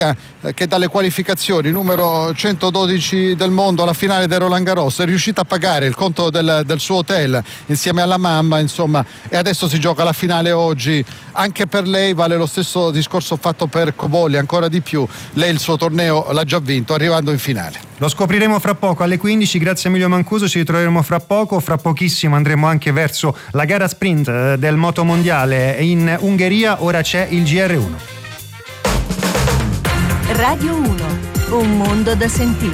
che dalle qualificazioni numero 112 del mondo alla finale del Roland Garros è riuscita a pagare il conto del suo hotel insieme alla mamma, insomma, e adesso si gioca la finale oggi. Anche per lei vale lo stesso discorso fatto per Cobolli, ancora di più. Lei il suo torneo l'ha già vinto, arrivando in finale. Lo scopriremo fra poco alle 15, grazie a Emilio Mancuso, ci ritroveremo fra poco. Fra pochissimo andremo anche verso la gara sprint del moto mondiale in Ungheria. Ora c'è il GR1. Radio 1, un mondo da sentire.